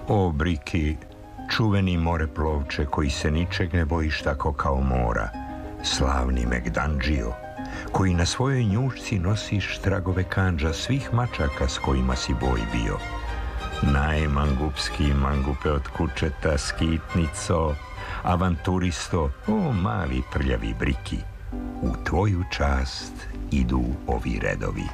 O Briki, čuveni moreplovče koji se ničeg ne bojiš tako kao mora, slavni Megdandžio, koji na svojoj njušci nosiš tragove kandža svih mačaka s kojima si boj bio. Najmangupski mangupe od kučeta, skitnico, avanturisto, o mali prljavi Briki, u tvoju čast idu ovi redovi.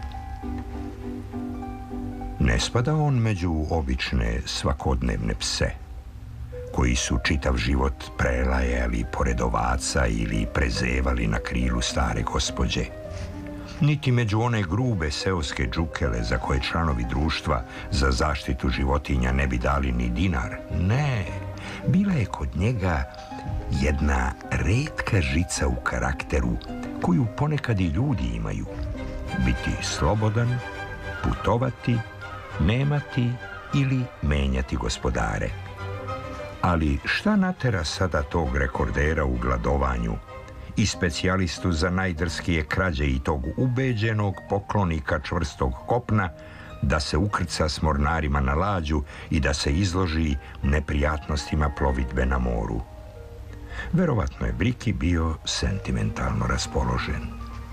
Ne spada on među obične svakodnevne pse, koji su čitav život prelajali pored ovaca ili prezevali na krilu stare gospođe. Niti među one grube seoske džukele za koje članovi društva za zaštitu životinja ne bi dali ni dinar. Ne, bila je kod njega jedna retka žica u karakteru koju ponekad i ljudi imaju. Biti slobodan, putovati, nemati ili menjati gospodare. Ali šta natera sada tog rekordera u gladovanju i specijalistu za najdrskije krađe i tog ubeđenog poklonika čvrstog kopna da se ukrca s mornarima na lađu i da se izloži neprijatnostima plovidbe na moru? Verovatno je Briki bio sentimentalno raspoložen.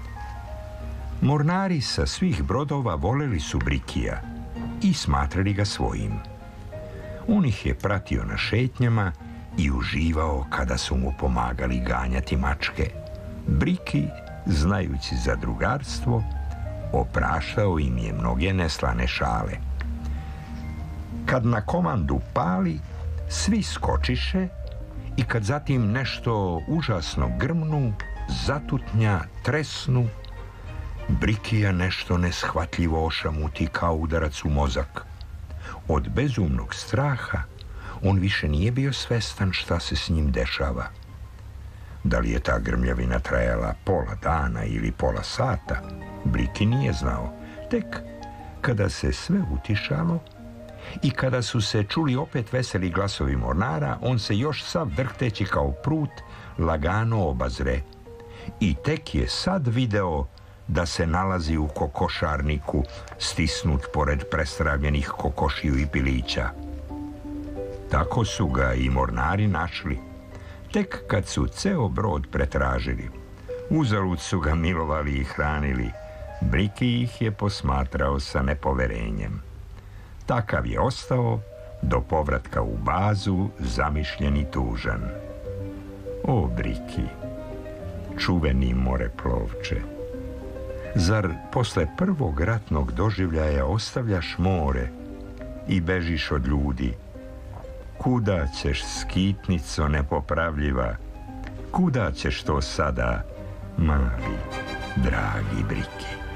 Mornari sa svih brodova voleli su Brikija i smatrali ga svojim. On ih je pratio na šetnjama i uživao kada su mu pomagali ganjati mačke. Briki, znajući za drugarstvo, opraštao im je mnoge neslane šale. Kad na komandu pali, svi skočiše i kad zatim nešto užasno grmnu, zatutnja, tresnu, Brikija nešto neshvatljivo ošamuti kao udarac u mozak. Od bezumnog straha on više nije bio svestan šta se s njim dešava. Da li je ta grmljavina trajala pola dana ili pola sata, Briki nije znao. Tek kada se sve utišalo i kada su se čuli opet veseli glasovi mornara, on se još sav drhteći kao prut lagano obazre. I tek je sad video da se nalazi u kokošarniku, stisnut pored prestravljenih kokošiju i pilića. Tako su ga i mornari našli, tek kad su ceo brod pretražili. Uzalud su ga milovali i hranili. Briki ih je posmatrao sa nepoverenjem. Takav je ostao do povratka u bazu, zamišljen i tužan. O Briki, čuveni moreplovče, zar posle prvog ratnog doživljaja ostavljaš more i bežiš od ljudi? Kuda ćeš, skitnico nepopravljiva? Kuda ćeš to sada, mali, dragi Briki?